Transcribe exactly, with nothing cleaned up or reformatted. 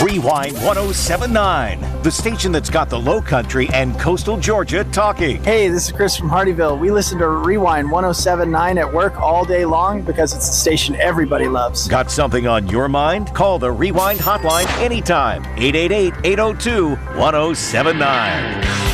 Rewind one oh seven point nine, the station that's got the Low Country and coastal Georgia talking. Hey, this is Chris from Hardyville. We listen to Rewind one oh seven point nine at work all day long because it's the station everybody loves. Got something on your mind? Call the Rewind hotline anytime. eight eight eight, eight oh two, one oh seven nine.